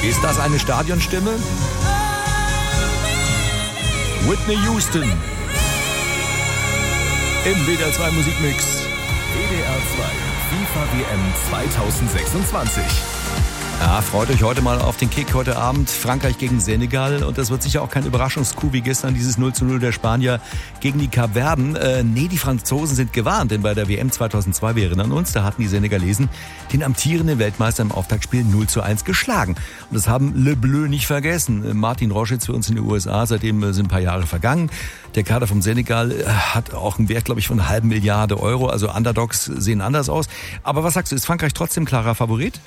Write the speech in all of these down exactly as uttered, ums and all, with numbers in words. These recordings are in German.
Ist das eine Stadionstimme? Whitney Houston. Im W D R zwei Musikmix. W D R zwei FIFA W M zweitausendsechsundzwanzig. Ja, freut euch heute mal auf den Kick heute Abend. Frankreich gegen Senegal. Und das wird sicher auch kein Überraschungscoup wie gestern, dieses null zu null der Spanier gegen die Kapverden. Äh, nee, die Franzosen sind gewarnt, denn bei der W M zweitausendzwei, wir erinnern uns, da hatten die Senegalesen den amtierenden Weltmeister im Auftaktspiel null zu eins geschlagen. Und das haben Le Bleu nicht vergessen. Martin Roschitz für uns in den U S A, seitdem sind ein paar Jahre vergangen. Der Kader vom Senegal hat auch einen Wert, glaube ich, von einer halben Milliarde Euro. Also Underdogs sehen anders aus. Aber was sagst du, ist Frankreich trotzdem klarer Favorit?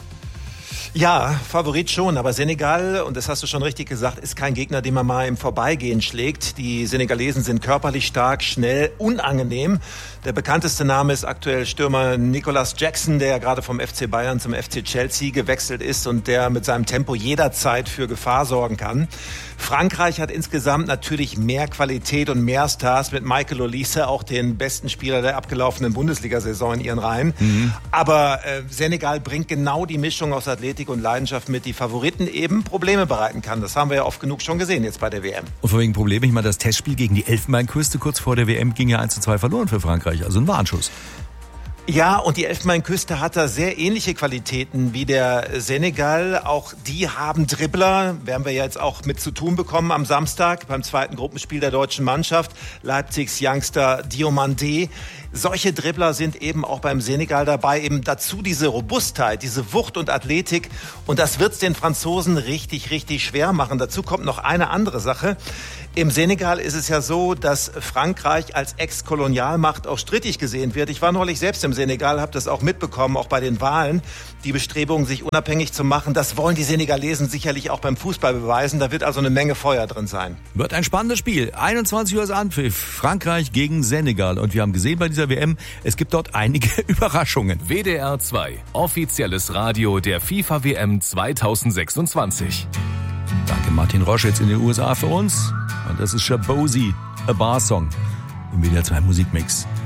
Ja, Favorit schon, aber Senegal, und das hast du schon richtig gesagt, ist kein Gegner, den man mal im Vorbeigehen schlägt. Die Senegalesen sind körperlich stark, schnell, unangenehm. Der bekannteste Name ist aktuell Stürmer Nicolas Jackson, der ja gerade vom F C Bayern zum F C Chelsea gewechselt ist und der mit seinem Tempo jederzeit für Gefahr sorgen kann. Frankreich hat insgesamt natürlich mehr Qualität und mehr Stars mit Michael Olise, auch den besten Spieler der abgelaufenen Bundesliga-Saison in ihren Reihen. Mhm. Aber äh, Senegal bringt genau die Mischung aus Athletik und Leidenschaft mit, die Favoriten eben Probleme bereiten kann. Das haben wir ja oft genug schon gesehen jetzt bei der W M. Und von wegen Probleme, ich meine, das Testspiel gegen die Elfenbeinküste kurz vor der W M ging ja eins zu zwei verloren für Frankreich. Also ein Warnschuss. Ja, und die Elfenbeinküste hat da sehr ähnliche Qualitäten wie der Senegal. Auch die haben Dribbler, werden wir jetzt auch mit zu tun bekommen am Samstag beim zweiten Gruppenspiel der deutschen Mannschaft. Leipzigs Youngster Diomandé. Solche Dribbler sind eben auch beim Senegal dabei. Eben dazu diese Robustheit, diese Wucht und Athletik. Und das wird's den Franzosen richtig, richtig schwer machen. Dazu kommt noch eine andere Sache. Im Senegal ist es ja so, dass Frankreich als Ex-Kolonialmacht auch strittig gesehen wird. Ich war neulich selbst im Senegal, habe das auch mitbekommen, auch bei den Wahlen. Die Bestrebungen, sich unabhängig zu machen, das wollen die Senegalesen sicherlich auch beim Fußball beweisen. Da wird also eine Menge Feuer drin sein. Wird ein spannendes Spiel. einundzwanzig Uhr ist Anpfiff. Frankreich gegen Senegal. Und wir haben gesehen bei dieser W M, es gibt dort einige Überraschungen. W D R zwei, offizielles Radio der FIFA W M zweitausendsechsundzwanzig. Danke Martin Roschitz in den U S A für uns. Und das ist Shabozy, A Bar Song im W D R zwei Musikmix.